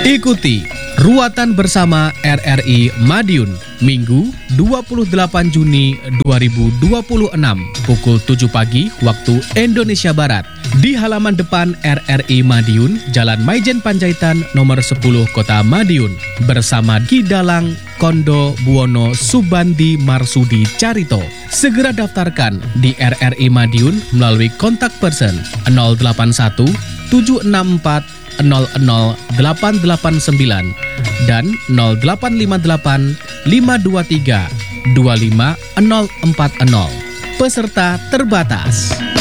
Ikuti Ruatan Bersama RRI Madiun Minggu 28 Juni 2026 pukul 7 pagi waktu Indonesia Barat di halaman depan RRI Madiun, Jalan Maijen Panjaitan nomor 10 Kota Madiun bersama Kidalang Kondo Buwono Subandi Marsudi Carito. Segera daftarkan di RRI Madiun melalui kontak person 081 764 00889 dan 0858 523 25040. Peserta terbatas.